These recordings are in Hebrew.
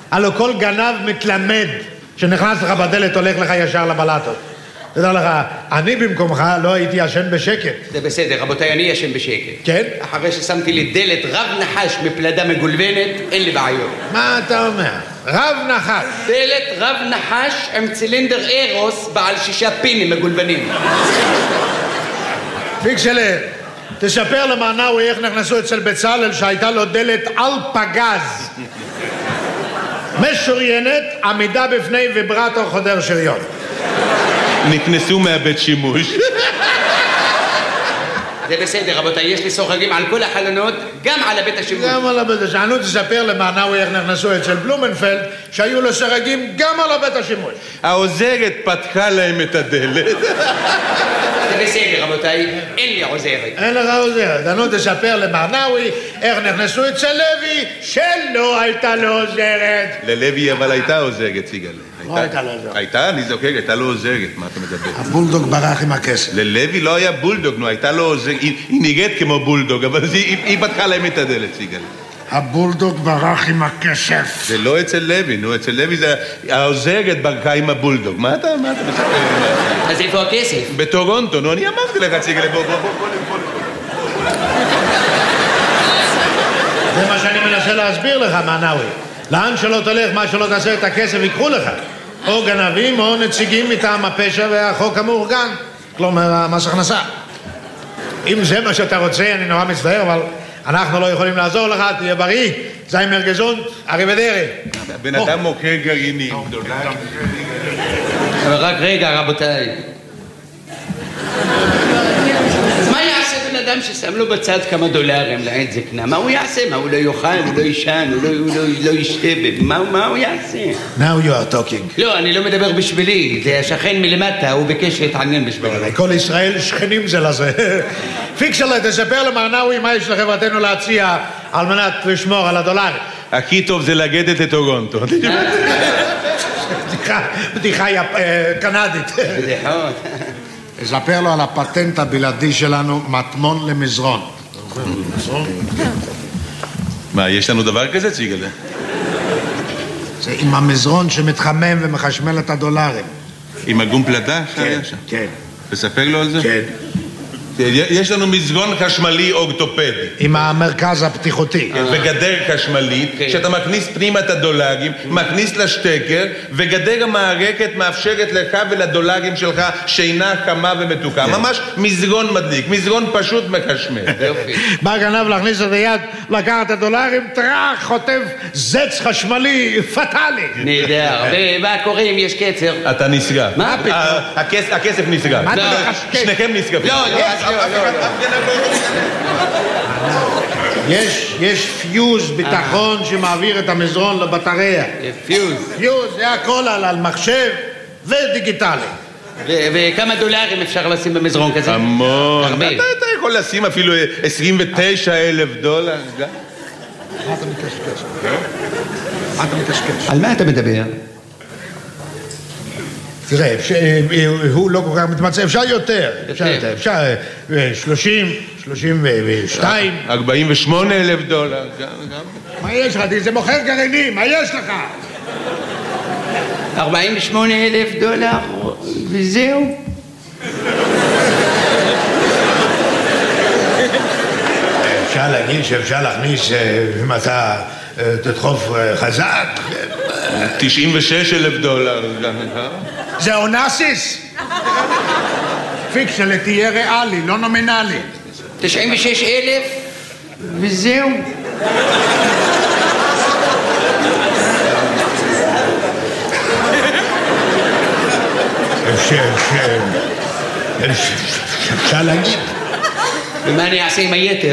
הלוא כל גנב מתלמד שנכנס לך בדלת הולך לך ישר לבלטות. תדע לך, אני במקומך לא הייתי ישן בשקט. זה בסדר, רבותיי, אני ישן בשקט. כן? אחרי ששמתי לי דלת רב נחש מפלדה מגולבנת, אין לי בעיות. מה אתה אומר? רב נחש. דלת רב נחש עם צילינדר אירוס בעל 6 פינים מגולבנים. פיקסלה, תספר למענאווי איך נכנסו אצל בצלאל שהייתה לו דלת על פגז. משוריינת, עמידה בפני ויברטור חודר שריון. נכנסו מהבית שימוש. זה בסדר, רבותיי, יש לי סוחרים על כל החלונות, גם על הבית השימוש. גם על הבית השימוש. תספר למענאווי איך נכנסו אצל בלומנפלד שהיו לו סרגים גם על הבית השימוש. העוזרת פתחה להם את הדלת. זה בסדר, רבותיי, אין לי עוזרת. אין לך עוזרת. תספר למענאווי איך נכנסו אצל לוי שלא הייתה לו עוזרת. ללוי אבל הייתה עוזרת, סיגל. לא הייתה לו עוזרת. הייתה? אני זוכר, הייתה לו עוזרת. מה אתה מדבר? הבולדוג ברח עם הכסף. ללוי לא היה בולדוג, נו, הייתה לו עוזרת. היא נראית כמו בולדוג, אבל היא פתחה להם את הדלת, סיגל. הבולדוג ברח עם הכסף. זה לא אצל לוי, נו, אצל לוי זה העוזרת ברכה עם הבולדוג. מה אתה מספר? אז איפה הכסף? בטורונטו, נו, אני אמרתי לך, סיגל, בוא. זה מה שאני מנסה להסביר לך, מענאווי. לאן שלא תלך, מה שלא תעשה את הכסף ייקחו לך. או גנבים או נציגים מטעם הפשע והחוק המאורגן. כלומר, מס הכנסה. אם זה מה שאתה רוצה, אני נורא מצטער, אבל אנחנו לא יכולים לעזור לך, תהיה בריא, זיימר גזונט, אריבדרי. הבן אדם מוכר גרעינים. אבל רק רגע, רבותיי. מה יעשה בן אדם ששם לו בצד כמה דולרים לעת זקנה? מה הוא יעשה? מה, הוא לא יאכל, הוא לא ישן, הוא לא ישתה? מה הוא יעשה? Now you are talking. לא, אני לא מדבר בשבילי, זה השכן מלמטה, הוא ביקש להתעניין בשבילי. כל ישראל שכנים זה לזה. פיקסלה, תספר למענאווי מה יש לחברתנו להציע על מנת לשמור על הדולר. הכי טוב זה לגדת את טורונטו. בדיחה קנדית. בדיחות. תספר לו על הפטנט הבלעדי שלנו, מטמון למזרון. מה, יש לנו דבר כזה, סיגל? זה עם המזרון שמתחמם ומחשמל את הדולרים. עם הגום פלדה? כן. תספר לו על זה? כן. יש לנו מזרון חשמלי אורתופדי. עם המרכז הפתיחותי. וגדר חשמלית, שאתה מכניס פנימה את הדולרים, מכניס לשטקר, וגדר המערכת מאפשרת לך ולדולרים שלך שינה חמה ומתוקה. ממש מזרון מדליק, מזרון פשוט מחשמל. בא גנב להכניס את היד, לקח את הדולרים, טרח, חוטף זץ חשמלי פטלי. נהדר. ומה קורה אם יש קצר? אתה נסגר. מה פתאום? הכסף נסגר. שניכם נסגרים. יש פיוז ביטחון שמעביר את המזרון לבטריה. פיוז. זה הכל על מחשב ודיגיטלי. וכמה דולרים אפשר לשים במזרון כזה? המון. אתה יכול לשים אפילו 29,000 דולר. מה אתה מקשקש? על מה אתה מדבר? תראה, הוא לא כל כך מתמצא, אפשר יותר, אפשר 30, 32. 48,000 דולר. מה יש לך? זה מוכר גרעינים, מה יש לך? 48,000 דולר וזהו. אפשר להגיד שאפשר להכניס, אם אתה תדחוף חזק. 96,000 דולר. זה אונסיס? פיקסלה, תהיה ריאלי, לא נומינלי. 96,000 וזהו. אפשר להגיד. ומה אני אעשה עם היתר?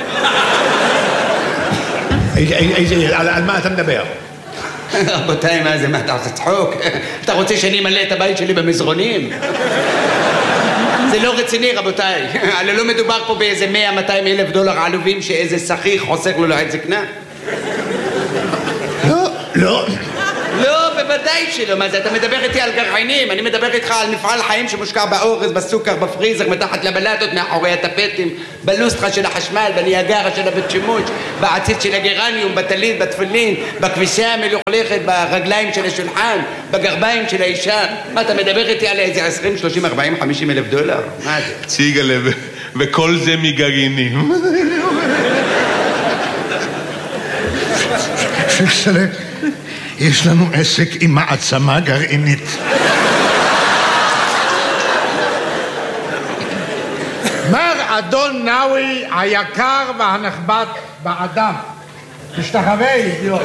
על מה אתה מדבר? רבותיי, מה זה? מה אתה עושה צחוק? אתה רוצה שאני אמלא את הבית שלי במזרונים? זה לא רציני, רבותיי. הרי לא מדובר פה באיזה 100-200 אלף דולר עלובים שאיזה שכיר חוסך לו לעת זקנה. לא. לא, בוודאי בבית שלו. מה זה, אתה מדבר איתי על גרעינים, אני מדבר איתך על מפעל חיים שמושקע באורז, בסוכר, בפריזר, מתחת לבלטות, מאחורי הטפטים, בלוסטרה של החשמל, בניאגרה של הבית שימוש, בעציץ של הגרניום, בטלית, בתפילין, בכביסה המלוכלכת, ברגליים של השולחן, בגרביים של האישה. מה, אתה מדבר איתי על איזה 20, 30, 40, 50 אלף דולר? מה זה? ציגלה, וכל זה מגרעינים. פיקסלה, יש לנו עסק עם מעצמה גרעינית. מר אדון נאווי היקר והנכבד באדם. משתחווה, אידיוט.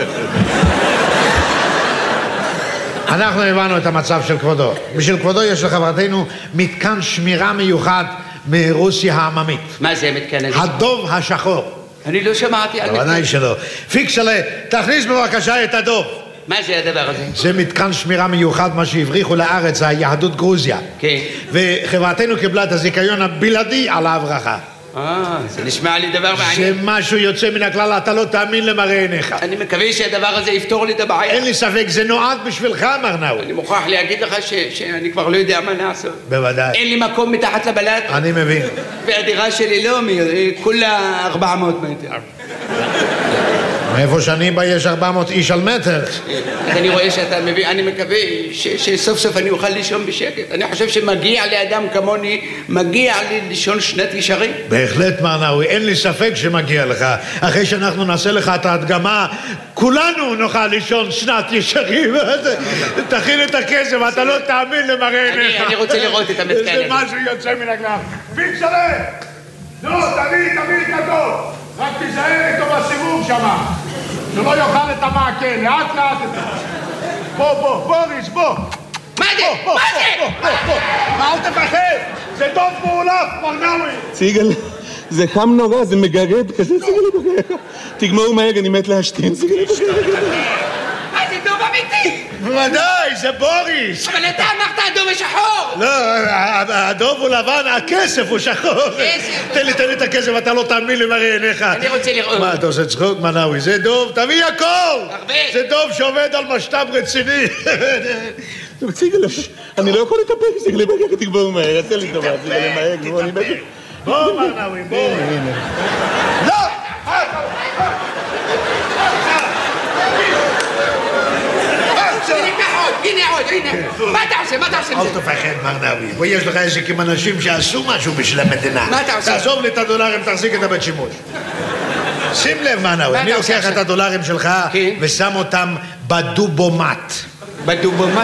אנחנו הבנו את המצב של כבודו. בשביל כבודו יש לחברתנו מתקן שמירה מיוחד מרוסיה העממית. מה זה מתקן הזה? הדוב השחור. אני לא שמעתי על בוודאי שלא. פיקסלה, תכניס בבקשה את הדוב. מה זה הדבר הזה? זה מתקן שמירה מיוחד, מה שהבריחו לארץ, היהדות גרוזיה. כן. וחברתנו קיבלה את הזיכיון הבלעדי על ההברחה. זה נשמע לי דבר זה מעניין. משהו יוצא מן הכלל, אתה לא תאמין למראה עיניך. אני מקווה שהדבר הזה יפתור לי את הבעיה. אין לי ספק, זה נועד בשבילך, מר נאווי. אני מוכרח להגיד לך שאני כבר לא יודע מה לעשות. בוודאי. אין לי מקום מתחת לבלט. אני מבין. והדירה שלי לא, כולה 400 מטר. מאיפה שאני בא יש 400 איש על מטר. אז אני רואה שאתה מבין, אני מקווה שסוף סוף אני אוכל לישון בשקט. אני חושב שמגיע לאדם כמוני, מגיע לי לישון שנת ישרים. בהחלט, מר נאווי, אין לי ספק שמגיע לך. אחרי שאנחנו נעשה לך את ההדגמה, כולנו נוכל לישון שנת ישרים. תכין את הכסף, אתה לא תאמין למראה עיניך. אני רוצה לראות את המתקן הזה. זה משהו יוצא מן הכלל. פיקסלה! לא, תביא את הדוב. רק תיזהר איתו בסיבוב שמה. שלא יאכל את המעקה, לאט לאט. בוא, בוריס, בוא. מה זה? מה זה? אל תפחד, זה דוב מעולף, מר נאווי. ציגלה, זה חם נורא, זה מגרד כזה, ציגלה בחייך. תגמור מהר, אני מת להשתין, ציגלה בחייך. מה זה דוב אמיתי? בוודאי, זה בוריס. אבל אתה אמרת הדוב השחור. לא, הדוב הוא לבן, הכסף הוא שחור. תן לי את הכסף, אתה לא תאמין למראה עיניך. אני רוצה לראות. מה, אתה עושה צחוק, מר נאווי? זה דוב, תביא הכל. הרבה. זה דוב שעובד על משת"פ רציני. ציגלה, אני לא יכול לטפל, ציגלה בחייך, תגמור מהר, תן לי טובה, ציגלה מהר, גמור, אני מת. בוא, מר נאווי, בוא. לא! הנה עוד. מה אתה עושה? אל תפחד, מר נאווי. ויש לך עסק עם אנשים שעשו משהו בשביל המדינה. מה אתה עושה? תעזוב לי את הדולרים, תחזיק את הבית שימוש. שים לב, מר נאווי, אני לוקח את הדולרים שלך ושם אותם בדובומט. בדובומט?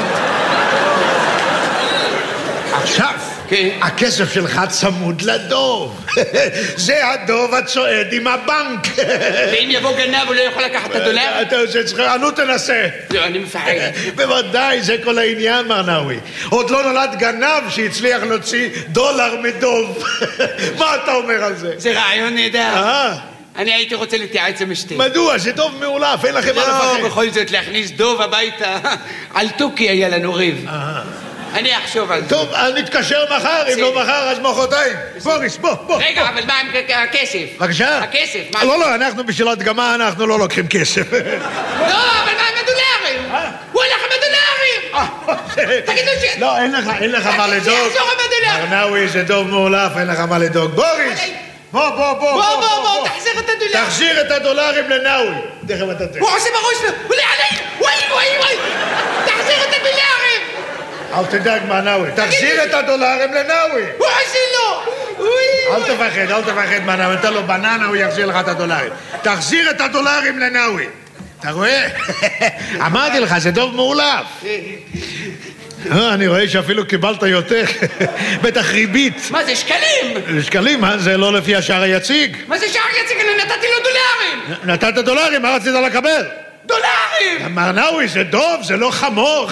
עכשיו, הכסף שלך צמוד לדוב. זה הדוב הצועד עם הבנק. ואם יבוא גנב הוא לא יכול לקחת את הדולר? אתה עושה צחוק, נו תנסה. לא, אני מפחד. בוודאי, זה כל העניין, מר נאווי. עוד לא נולד גנב שהצליח להוציא דולר מדוב. מה אתה אומר על זה? זה רעיון נהדר. אני הייתי רוצה להתייעץ עם אשתי. מדוע? זה דוב מעולף, אין לכם מה לפחד. לא, בכל זאת להכניס דוב הביתה. על תוכי היה לנו ריב. אני אחשוב על זה. טוב, נתקשר מחר, אם לא מחר אז מחרתיים. בוריס, בוא. רגע, אבל מה עם הכסף? בבקשה? הכסף, מה? לא, אנחנו בשביל הדגמה, אנחנו לא לוקחים כסף. לא, אבל מה עם הדולרים? הוא הולך עם הדולרים! תגידו ש... לא, אין לך מה לדאוג. שיחזור עם הדולרים! מר נאווי, זה דוב מעולף, אין לך מה לדאוג. בוריס! בוא, תחזיר את הדולרים. תחזיר את הדולרים לנאווי. תכף אתה תראה. הוא עושה בראש לו, הוא עליי! וואי! תחזיר את הדולרים! אל תדאג, מר נאווי. תחזיר את הדולרים לנאווי. הוא עושה לו! אל תפחד, מר נאווי. אתה לא בננה, הוא יחזיר לך את הדולרים. תחזיר את הדולרים לנאווי. אתה רואה? אמרתי לך, זה דוב מעולף. אני רואה שאפילו קיבלת יותר. בטח ריבית. מה זה, שקלים? שקלים? זה לא לפי השער היציג. מה זה שער יציג? אני נתתי לו דולרים! נתת דולרים, מה רצית לקבל? דולרים! מר נאווי, זה דוב, זה לא חמור.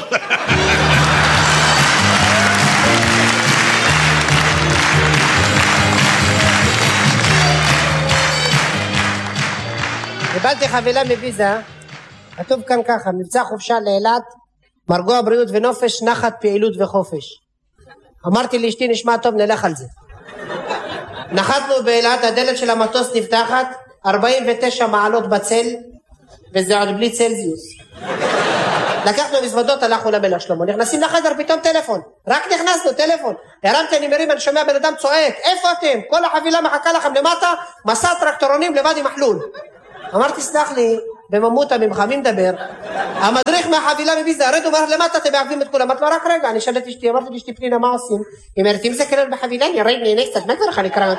קיבלתי חבילה מוויזה, כתוב כאן ככה, מבצע חופשה לאילת, מרגוע בריאות ונופש, נחת, פעילות וחופש. אמרתי לאשתי, נשמע טוב, נלך על זה. נחתנו באילת, הדלת של המטוס נפתחת, 49 מעלות בצל, וזה עוד בלי צלזיוס. לקחנו מזוודות, הלכנו למלך שלמה, נכנסים לחדר, פתאום טלפון, רק נכנסנו, טלפון, הרמתי, אני מרים, אני שומע בן אדם צועק, איפה אתם? כל החבילה מחכה לכם למטה, מסע טרקטורונים לבד עם מחלול. אמרתי, סלח לי, בממותה ממך, מי מדבר? המדריך מהחבילה מביזה, הרד אומר למטה, אתם מעכבים את כולם. אמרתי לו, רק רגע, אני שאלתי אשתי, אמרתי לאשתי פנינה, מה עושים? היא אומרת, אם זה כלל בחבילה, ירד נהנה קצת, מה קרה לקראת?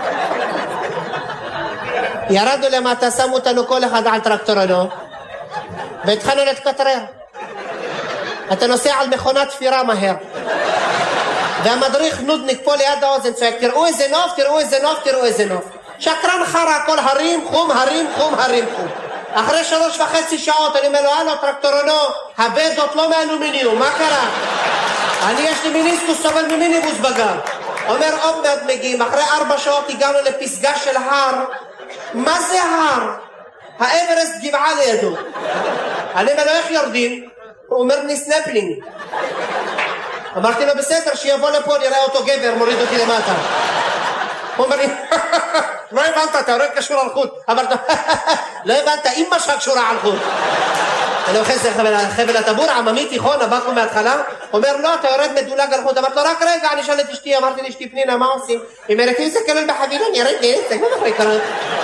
ירדנו למטה, שמו אותנו כל אחד על טרקטורנו, והתחלנו להתקטרר. אתה נוסע על מכונת תפירה מהר. והמדריך נודניק פה ליד האוזן צועק, תראו איזה נוף, תראו איזה נוף, תראו איזה נוף. שקרן חרה, הכל הרים, חום, הרים, חום, הרים, חום. אחרי 3.5 שעות אני אומר לו, הלו טרקטורנו, הבדות לא מאלומיניום, מה קרה? אני יש לי מיניסקוס, סובל ממיניבוס בגב. אומר, עוד מעט מגיעים, אחרי 4 שעות הגענו לפסגה של הר. מה זה הר? האברסט גבעה לידו. אני אומר לו, איך יורדים? הוא אומר לי סנפלינג. אמרתי לו, בסדר, שיבוא לפה, נראה אותו גבר, מוריד אותי למטה. הוא אומר לי, לא הבנת, אתה רואה קשור על חוט. אמרתי, לא הבנת, אמא שלך קשורה על חוט. אני אוחז חבל הטבור, עממי תיכון, הבאקו מההתחלה. אומר, לא, אתה יורד מדולג על חוט. אמרתי לו, רק רגע, אני שאל את אשתי, אמרתי לאשתי פנינה, מה עושים? היא אומרת, אם זה כלל בחבילה, אני ירד לעסק, מה יכול לקרות?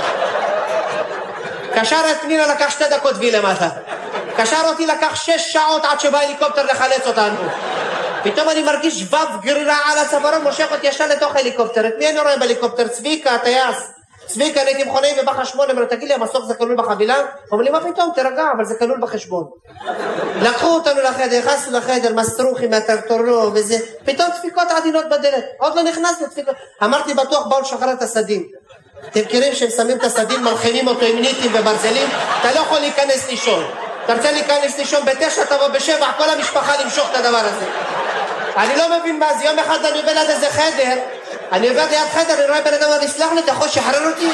קשר את פנינה, לקח 2 דקות וי למטה. קשר אותי, לקח 6 שעות עד שבא הליקופטר לחלץ אותנו. פתאום אני מרגיש שבב גרירה על הצווארון, מושך אותי ישר לתוך הליקופטר. את מי אני רואה בהליקופטר? צביקה, הטייס. צביקה, הייתי מכונאי ובחשבון, אמר, תגיד לי, המסוק זה כלול בחבילה? אומר לי, מה פתאום? תרגע, אבל זה כלול בחשבון. לקחו אותנו לחדר, נכנסנו לחדר, מסטרוכי מהטרקטורנו וזה, פתאום דפיקות עדינות בדלת. עוד לא נכנסנו דפיקות. אמרתי, בטוח באו לשחרר את הסדים. אתם מכירים שהם שמים את הסדים, מלחינים אותו עם ניטים וברזלים? אתה לא יכול להיכנס לישון. אתה רוצה להיכנס לישון ב9, תבוא ב7, כל המשפחה למשוך את הדבר הזה. אני לא מבין מה זה, יום אחד אני עובר ליד איזה חדר, אני עובר ליד חדר, אני רואה בן אדם, אני סלח לי, אתה יכול לשחרר אותי?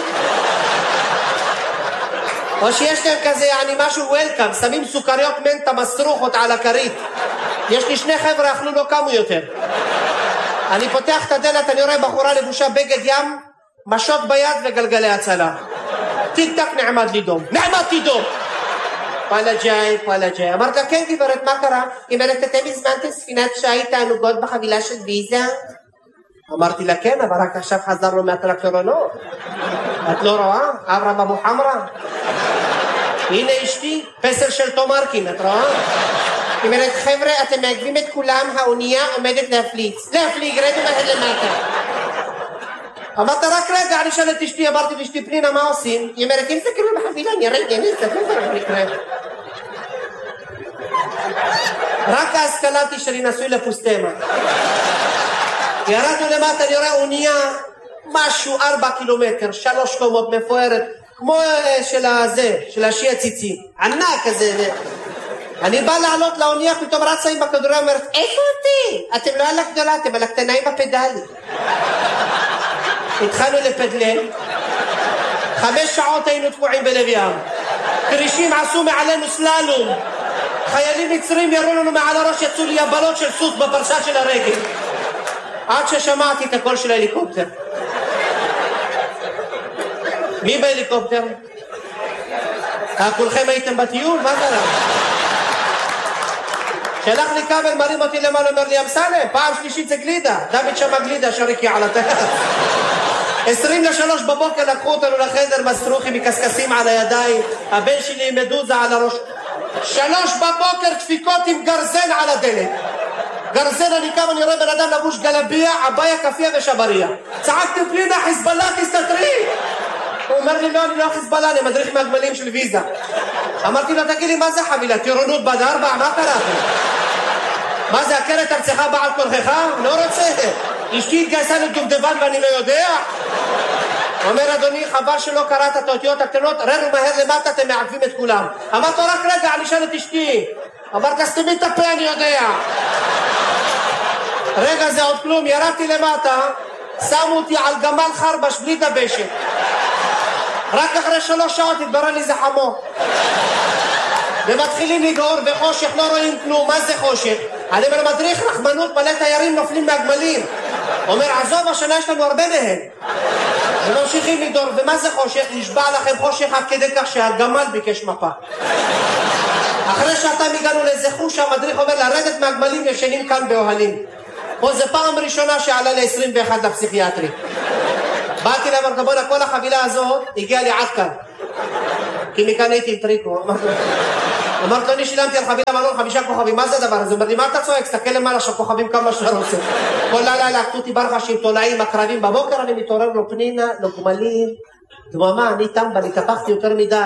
או שיש להם כזה, משהו וולקאם, שמים סוכריות מנטה מסרוכות על הכרית. יש לי 2 חבר'ה, אכלו לא קמו יותר. אני פותח את הדלת, אני רואה בחורה לבושה בגד ים, משות ביד וגלגלי הצלה. טיק טק נעמד לי דום. נעמדתי דום! פאלה ג'אי. אמרת לה, כן גברת, מה קרה? היא אומרת, אתם הזמנתם ספינת שייט תענוגות בחבילה של ויזה? אמרתי לה, כן, אבל רק עכשיו חזרנו מהטרקטורנות. את לא רואה? אברהם אבו חמרה. הנה אשתי, פסל של תומרקין, את רואה? היא אומרת, חבר'ה, אתם מעכבים את כולם, האונייה עומדת להפליץ. להפליג, רדו מהר למטה. אמרת, רק רגע, אני שאל את אשתי, אמרתי לאשתי פנינה, מה עושים? היא אומרת, אם זה כאילו בחבילה, נראה, זה לא צריך לקרוא. רק ההשכלתי שלי נשוי לפוסטמה. ירדנו למטה, אני רואה אונייה, משהו 4 קילומטר, 3 קומות מפוארת, כמו של השי הציצי, ענק כזה. אני בא לעלות לאונייה, פתאום רצה עם הכדוריה, אומרת, איפה אותי? אתם לא על הגדולה, אתם על הקטנה עם הפדלים. התחלנו לפדלל, 5 שעות היינו תקועים בלב ים. קרישים עשו מעלינו סללום. חיילים מצרים ירו לנו מעל הראש, יצאו לי יבלות של סוס בפרשה של הרגל. עד ששמעתי את הקול של ההליקופטר. מי בהליקופטר? כולכם הייתם בטיול? מה קרה? שלח לי כבל, מרים אותי למעלה, אומר לי, אמסלם, פעם שלישית זה גלידה. דוד שמה גלידה, שריקי על הטייס. 23 בבוקר לקחו אותנו לחדר, מסטרוכי מקסקסים על הידיים, הבן שלי עם מדוזה על הראש. 3 בבוקר דפיקות עם גרזן על הדלת. גרזן, אני קם, אני רואה בן אדם לבוש גלביה, עביה, כפיה ושבריה. צעקתי פנינה, חיזבאללה, תסתתרי! הוא אומר לי, לא, אני לא חיזבאללה, אני מדריך מהגמלים של ויזה. אמרתי לו, תגיד לי, מה זה חבילה? טירונות בד 4? מה קרה? מה זה, הכרת ארצך בעל כורכך? לא רוצה. אשתי התגייסה לדובדבן ואני לא יודע. אומר, אדוני, חבל שלא קראת את האותיות הקטנות, רדו מהר למטה, אתם מעכבים את כולם. אמרת לו, רק רגע, אני אשאל את אשתי. אמרת, סתמי את הפה, אני יודע. רגע, זה עוד כלום, ירדתי למטה, שמו אותי על גמל חרבש בלי דבשת. רק אחרי 3 שעות התברר לי זה חמור. ומתחילים לגעור בחושך, לא רואים כלום. מה זה חושך? אני אומר, מדריך רחמנות, מלא תיירים נופלים מהגמלים. אומר, עזוב, השנה יש לנו הרבה מהם. וממשיכים לגעור. ומה זה חושך? נשבע לכם חושך עד כדי כך שהגמל ביקש מפה. אחרי שעתיים הגענו לאיזה חוש, המדריך אומר לרדת מהגמלים, ישנים כאן באוהלים. פה זה פעם ראשונה שעלה ל-21 לפסיכיאטרי. באתי להם, בוא'נה, כל החבילה הזאת הגיעה לי עד כאן. כי מכאן הייתי עם טריקו. אמרת לו, אני שילמתי על חבילה מלון 5 כוכבים, מה זה הדבר הזה? אומר לי, מה אתה צועק? תסתכל למעלה שהכוכבים כמה שאתה רוצה. כל לילה לקחו אותי ברחשים, תולעים, הקרבים, בבוקר אני מתעורר לו פנינה, לו גמלים, דממה, אני טמבה, התהפכתי יותר מדי,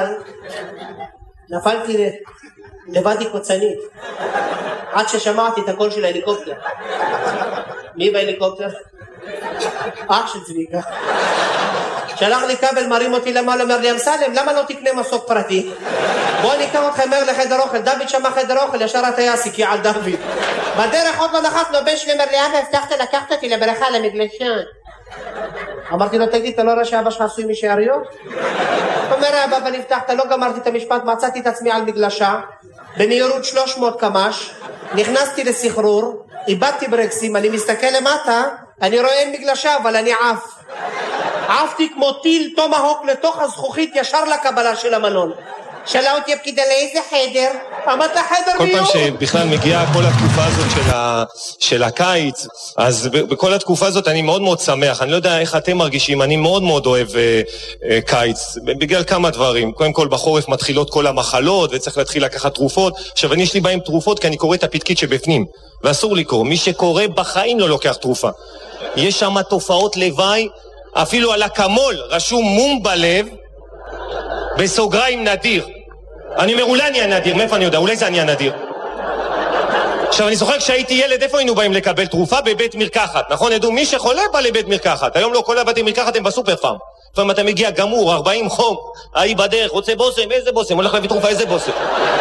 נפלתי לבדי קוצנית, עד ששמעתי את הקול של ההליקופטר. מי בהליקופטר? אח של צביקה. שלח לי כבל, מרים אותי למעלה, אומר לי, אמסלם, למה לא תקנה מסוק פרטי? בוא ניקח אותך מהר לחדר אוכל. דוד שמע חדר אוכל, ישר הטייס הקיע על דוד. בדרך עוד לא נחתנו, בן שלי אומר לי, אבא, הבטחת לקחת אותי לבריכה למגלשן. אמרתי לו, תגיד, אתה לא רואה שאבא שלך עשוי משאריות? אומר, אבא, אבל הבטחת, לא גמרתי את המשפט, מצאתי את עצמי על מגלשה, במהירות 300 קמ"ש, נכנסתי לסחרור, איבדתי ברקסים, אני מסתכל למטה, אני רואה אין מגלשה, אבל אני עף. עפתי כמו טיל טומהוק לתוך הזכוכית ישר לקבלה של המלון. שאלה אותי הפקידה לאיזה חדר? אמרת חדר כל מיון. פעם שבכלל מגיעה כל התקופה הזאת של הקיץ, אז בכל התקופה הזאת אני מאוד מאוד שמח. אני לא יודע איך אתם מרגישים, אני מאוד מאוד אוהב קיץ, בגלל כמה דברים. קודם כל בחורף מתחילות כל המחלות וצריך להתחיל לקחת תרופות. עכשיו אני יש לי בהם תרופות כי אני קורא את הפתקית שבפנים, ואסור לקרוא. מי שקורא בחיים לא לוקח תרופה. יש שם תופעות לוואי, אפילו על הקמול רשום מום בלב, בסוגריים נדיר. אני אומר, אולי אני הנדיר, מאיפה אני יודע? אולי זה אני הנדיר. עכשיו אני זוכר כשהייתי ילד, איפה היינו באים לקבל תרופה? בבית מרקחת, נכון? ידעו, מי שחולה בא לבית מרקחת. היום לא כל הבתי מרקחת הם בסופר פארם. לפעמים אתה מגיע גמור, 40 חום, ההיא בדרך, רוצה בוסם, איזה בוסם? הולך להביא תרופה, איזה בוסם?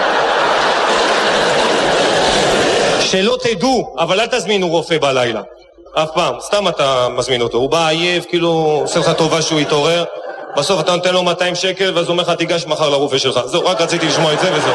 שלא תדעו, אבל אל תזמינו רופא בלילה. אף פעם, סתם אתה מזמין אותו. הוא בא עייף, כאילו עושה לך טובה שהוא יתעורר. בסוף אתה נותן לו 200 שקל, ואז הוא אומר לך, תיגש מחר לרופא שלך. זהו, רק רציתי לשמוע את זה וזהו.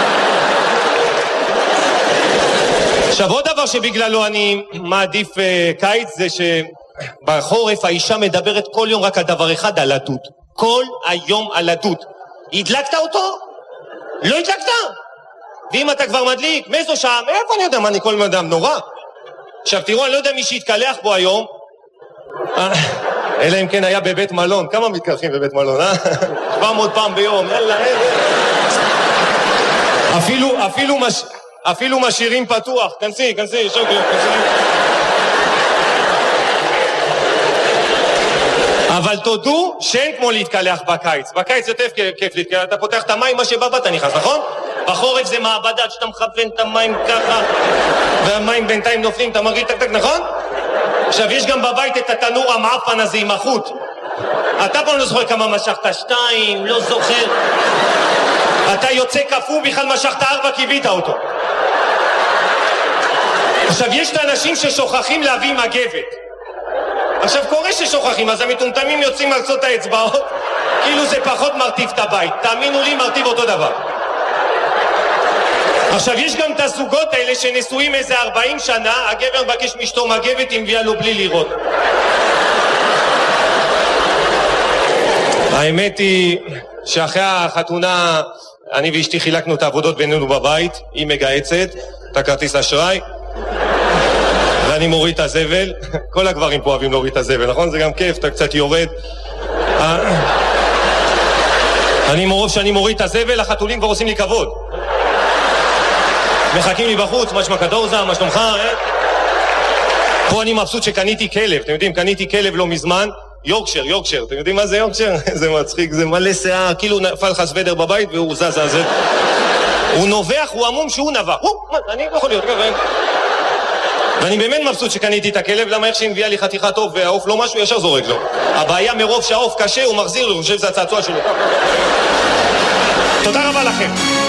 עכשיו, עוד דבר שבגללו אני מעדיף קיץ, זה שבחורף האישה מדברת כל יום רק על דבר אחד, על הדוד. כל היום על הדוד. הדלקת אותו? לא הדלקת? ואם אתה כבר מדליק, מאיזו שעה? מאיפה אני יודע? מה, אני כל אדם נורא? עכשיו תראו, אני לא יודע מי שהתקלח פה היום, אלא אם כן היה בבית מלון. כמה מתקלחים בבית מלון, 700 פעם ביום, יאללה, אפילו משאירים פתוח. כנסי, שוקר, כנסי. אבל תודו שאין כמו להתקלח בקיץ. בקיץ יותר כיף להתקלח, אתה פותח את המים, מה שבא אתה נכנס, נכון? בחורף זה מעבדה שאתה מכוון את המים ככה, והמים בינתיים נופלים, אתה מרגיש טק, נכון? עכשיו יש גם בבית את התנור המעפן הזה עם החוט. אתה פעם לא זוכר כמה משכת, 2, לא זוכר. אתה יוצא כפו, בכלל משכת 4, קיבית אותו. עכשיו יש את האנשים ששוכחים להביא מגבת. עכשיו קורה ששוכחים, אז המטומטמים יוצאים מרצות האצבעות, כאילו זה פחות מרטיב את הבית. תאמינו לי, מרטיב אותו דבר. עכשיו יש גם את הזוגות האלה שנשואים איזה 40 שנה, הגבר מבקש מאשתו מגבת, היא מביאה לו בלי לראות. האמת היא שאחרי החתונה אני ואשתי חילקנו את העבודות בינינו בבית, היא מגהצת את הכרטיס אשראי ואני מוריד את הזבל. כל הגברים פה אוהבים להוריד את הזבל, נכון? זה גם כיף, אתה קצת יורד. מרוב שאני מוריד את הזבל, החתולים כבר עושים לי כבוד. מחכים לי בחוץ, מה שמע קדורזה, מה שלומך, פה אני מבסוט שקניתי כלב, אתם יודעים, קניתי כלב לא מזמן, יורקשר, אתם יודעים מה זה יורקשר? זה מצחיק, זה מלא שיער, כאילו נפל לך סוודר בבית והוא זז, הוא נובח, הוא עמום שהוא נבח, אני לא יכול להיות, ואני באמת מבסוט שקניתי את הכלב, למה איך שהנביאה לי חתיכת עוף והעוף לא משהו, ישר זורק לו. הבעיה מרוב שהעוף קשה, הוא מחזיר לו, אני חושב שזה הצעצוע שלו. תודה רבה לכם.